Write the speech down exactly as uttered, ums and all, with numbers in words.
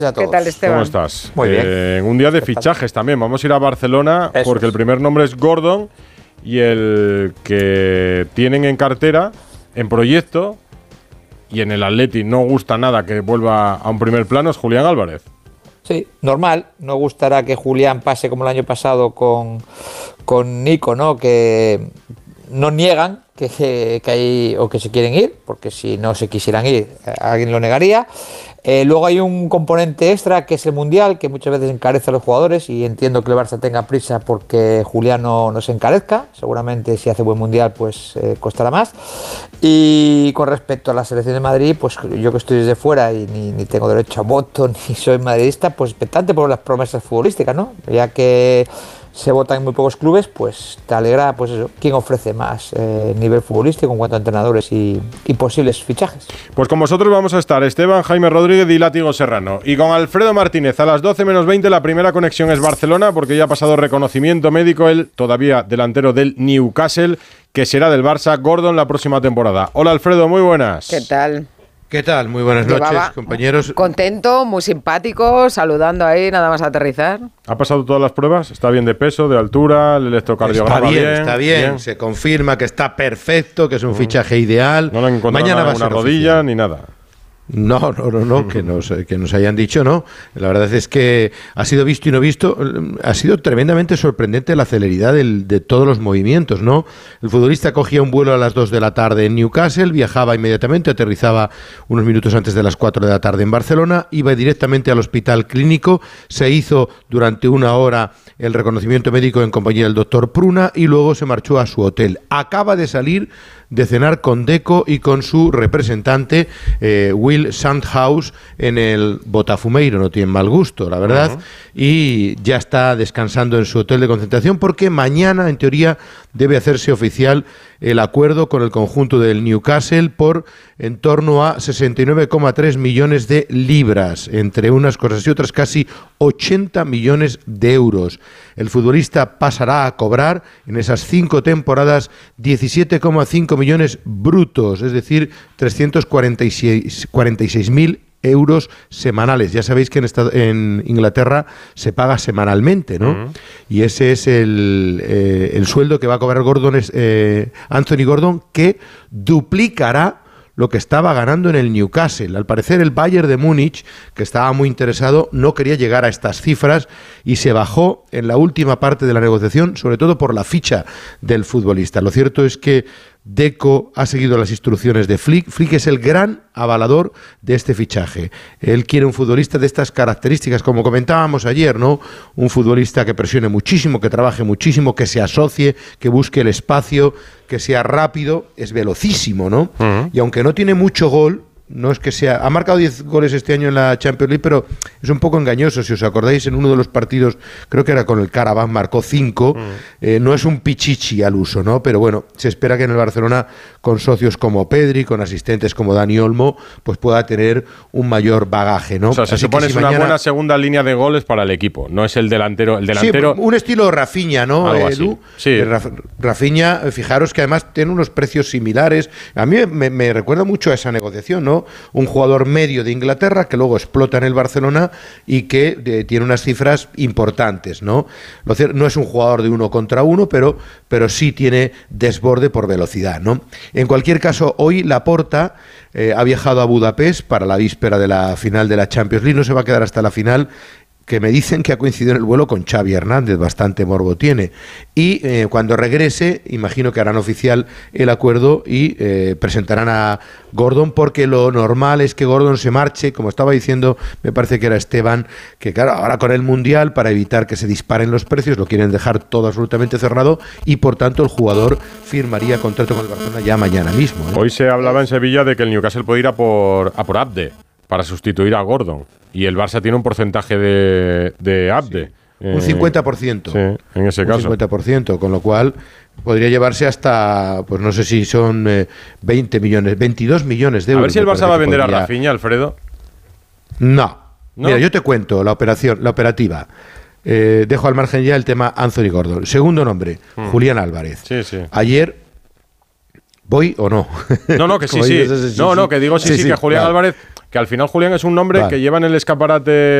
¿Qué tal, Esteban? ¿Cómo estás? Muy bien. Eh, un día de fichajes también. Vamos a ir a Barcelona Eso porque es. el primer nombre es Gordon y el que tienen en cartera, en proyecto y en el Atleti no gusta nada que vuelva a un primer plano es Julián Álvarez. Sí, normal. No gustará que Julián pase como el año pasado con, con Nico, ¿no? Que no niegan que, que hay o que se quieren ir, porque si no se quisieran ir, alguien lo negaría. Eh, luego hay un componente extra que es el Mundial, que muchas veces encarece a los jugadores y entiendo que el Barça tenga prisa porque Julián no, no se encarezca. Seguramente si hace buen Mundial pues eh, costará más. Y con respecto a la selección de Madrid, pues yo que estoy desde fuera y ni, ni tengo derecho a voto ni soy madridista, pues expectante por las promesas futbolísticas, ¿no? Ya que se votan en muy pocos clubes, pues te alegra, pues eso, quién ofrece más eh, nivel futbolístico en cuanto a entrenadores y, y posibles fichajes. Pues con vosotros vamos a estar Esteban, Jaime Rodríguez y Látigo Serrano. Y con Alfredo Martínez a las doce menos veinte la primera conexión es Barcelona porque ya ha pasado reconocimiento médico el todavía delantero del Newcastle que será del Barça Gordon la próxima temporada. Hola Alfredo, muy buenas. ¿Qué tal? ¿Qué tal? Muy buenas Llevaba noches, compañeros. Contento, muy simpático, saludando ahí, nada más aterrizar. ¿Ha pasado todas las pruebas? ¿Está bien de peso, de altura, el electrocardiograma Está bien, bien? está bien, bien. Se confirma que está perfecto, que es un uh, fichaje ideal. No le han encontrado Mañana va a una ser rodilla oficial. ni nada. No, no, no, no, que nos, que nos hayan dicho, no. La verdad es que ha sido visto y no visto. Ha sido tremendamente sorprendente la celeridad del, de todos los movimientos, ¿no? El futbolista cogía un vuelo a las dos de la tarde en Newcastle, viajaba inmediatamente, aterrizaba unos minutos antes de las cuatro de la tarde en Barcelona, iba directamente al hospital clínico, se hizo durante una hora el reconocimiento médico en compañía del doctor Pruna y luego se marchó a su hotel. Acaba de salir de cenar con Deco y con su representante eh, Will Sandhaus en el Botafumeiro, no tiene mal gusto, la verdad, uh-huh. y ya está descansando en su hotel de concentración porque mañana, en teoría, debe hacerse oficial el acuerdo con el conjunto del Newcastle por en torno a sesenta y nueve coma tres millones de libras, entre unas cosas y otras casi ochenta millones de euros. El futbolista pasará a cobrar en esas cinco temporadas diecisiete coma cinco millones brutos, es decir, trescientos cuarenta y seis mil euros semanales. Ya sabéis que en, esta, en Inglaterra se paga semanalmente, ¿no? Uh-huh. Y ese es el, eh, el sueldo que va a cobrar Gordon, eh, Anthony Gordon, que duplicará lo que estaba ganando en el Newcastle. Al parecer el Bayern de Múnich, que estaba muy interesado, no quería llegar a estas cifras y se bajó en la última parte de la negociación, sobre todo por la ficha del futbolista. Lo cierto es que Deco ha seguido las instrucciones de Flick. Flick es el gran avalador de este fichaje. Él quiere un futbolista de estas características, como comentábamos ayer, ¿no? Un futbolista que presione muchísimo, que trabaje muchísimo, que se asocie, que busque el espacio, que sea rápido, es velocísimo, ¿no? Uh-huh. Y aunque no tiene mucho gol, no es que sea... Ha marcado diez goles este año en la Champions League, pero es un poco engañoso. Si os acordáis, en uno de los partidos, creo que era con el Karabakh, marcó cinco. Mm. Eh, no es un pichichi al uso, ¿no? Pero bueno, se espera que en el Barcelona, con socios como Pedri, con asistentes como Dani Olmo, pues pueda tener un mayor bagaje, ¿no? O sea, se Así supone que si es una mañana... buena segunda línea de goles para el equipo. No es el delantero... El delantero... Sí, un estilo Rafinha, ¿no, Algo Edu? Así. Sí. Raf, Rafinha, fijaros que además tiene unos precios similares. A mí me, me recuerda mucho a esa negociación, ¿no? Un jugador medio de Inglaterra que luego explota en el Barcelona y que de, tiene unas cifras importantes, ¿no? Lo cierto, no es un jugador de uno contra uno, pero, pero sí tiene desborde por velocidad, ¿no? En cualquier caso, hoy Laporta eh, ha viajado a Budapest para la víspera de la final de la Champions League, no se va a quedar hasta la final, que me dicen que ha coincidido en el vuelo con Xavi Hernández, bastante morbo tiene. Y eh, cuando regrese, imagino que harán oficial el acuerdo y eh, presentarán a Gordon, porque lo normal es que Gordon se marche, como estaba diciendo, me parece que era Esteban, que claro, ahora con el Mundial, para evitar que se disparen los precios, lo quieren dejar todo absolutamente cerrado y por tanto el jugador firmaría contrato con el Barcelona ya mañana mismo, ¿eh? Hoy se hablaba en Sevilla de que el Newcastle puede ir a por, a por Abde para sustituir a Gordon. Y el Barça tiene un porcentaje de, de Abde. Sí. Eh, un cincuenta por ciento. Sí, en ese un caso. Un cincuenta por ciento, con lo cual podría llevarse hasta, pues no sé si son eh, veinte millones, veintidós millones de euros. A ver si el Barça va a vender podría... a Rafinha, Alfredo. No. no. Mira, yo te cuento la operación, la operativa. Eh, dejo al margen ya el tema Anthony Gordon. Segundo nombre, hmm. Julián Álvarez. Sí, sí. Ayer... ¿Voy o no? No, no, que sí, sí. Dices, sí, No, sí. no, que digo sí, sí, sí, sí, que Julián claro. Álvarez que al final Julián es un nombre Vale. que lleva en el escaparate